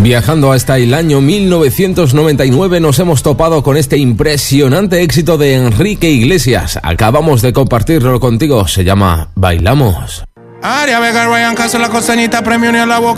Viajando hasta el año 1999 nos hemos topado con este impresionante éxito de Enrique Iglesias. Acabamos de compartirlo contigo, se llama Bailamos. Aria Vega, Ryan Castro, la costanita, premio ni a la boca.